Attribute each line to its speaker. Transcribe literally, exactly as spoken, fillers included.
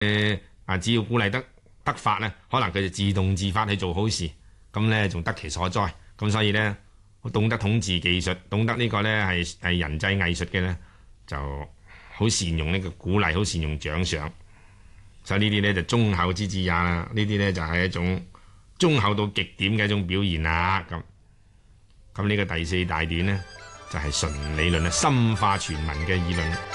Speaker 1: 誒啊，只要鼓勵得得法咧，可能佢就自動自發去做好事，咁咧仲得其所在。咁所以咧，懂得統治技術，懂得呢個咧係係人際藝術嘅咧，就好善用呢個鼓勵，好善用獎賞。所以呢啲咧就忠厚之至也啦。呢啲咧就係一種忠厚到極點嘅一種表現啦。咁咁呢個第四大段呢，就係純理論啊，深化全文嘅議論。